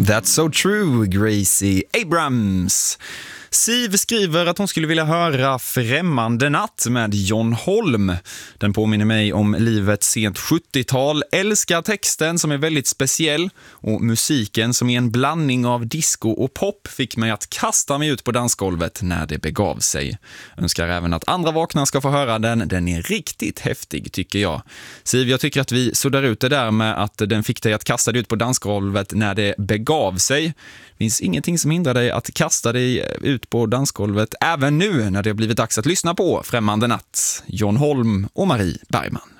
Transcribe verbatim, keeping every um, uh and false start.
That's so true, Gracie Abrams. Siv skriver att hon skulle vilja höra Främmande natt med John Holm. Den påminner mig om livet sent sjuttiotal. Älskar texten som är väldigt speciell och musiken som är en blandning av disco och pop fick mig att kasta mig ut på dansgolvet när det begav sig. Önskar även att andra vakna ska få höra den. Den är riktigt häftig tycker jag. Siv, jag tycker att vi suddar ut det där med att den fick dig att kasta dig ut på dansgolvet när det begav sig. Det finns ingenting som hindrar dig att kasta dig ut på dansgolvet även nu när det har blivit dags att lyssna på Främmande natt, John Holm och Marie Bergman.